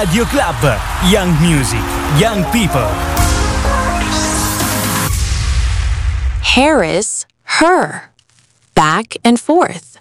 Radio Club. Young music, young people. Harris, her. Back and forth.